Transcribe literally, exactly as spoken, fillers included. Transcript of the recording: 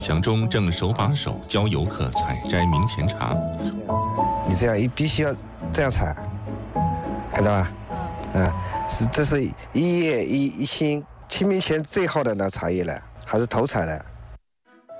祥中正手把手教游客采摘明前茶。 你这样一必须要这样采，看到吧？嗯，是这是一叶一一心，清明前最好的那茶叶了，还是头采的。